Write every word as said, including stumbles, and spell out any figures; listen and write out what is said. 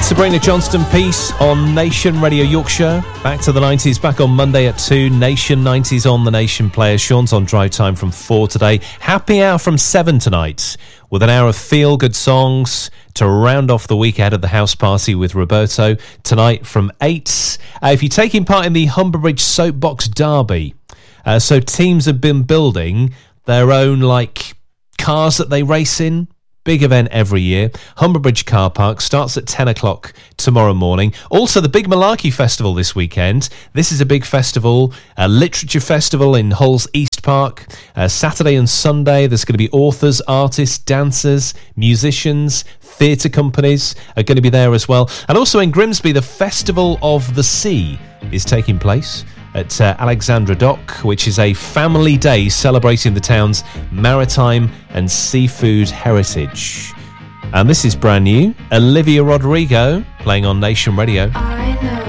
Sabrina Johnston piece on Nation Radio Yorkshire. Back to the nineties, back on Monday at two. Nation nineties on the Nation Player. Sean's on drive time from four today. Happy hour from seven tonight, with an hour of feel-good songs to round off the week ahead of the house party with Roberto. Tonight from eight. Uh, if you're taking part in the Humberbridge Soapbox Derby, uh, so teams have been building their own, like, cars that they race in. Big event every year. Humberbridge Car Park starts at ten o'clock tomorrow morning. Also, the Big Malarkey Festival this weekend. This is a big festival, a literature festival in Hull's East Park. Uh, Saturday and Sunday, there's going to be authors, artists, dancers, musicians, theatre companies are going to be there as well. And also in Grimsby, the Festival of the Sea is taking place at uh, Alexandra Dock, which is a family day celebrating the town's maritime and seafood heritage. And this is brand new. Olivia Rodrigo playing on Nation Radio.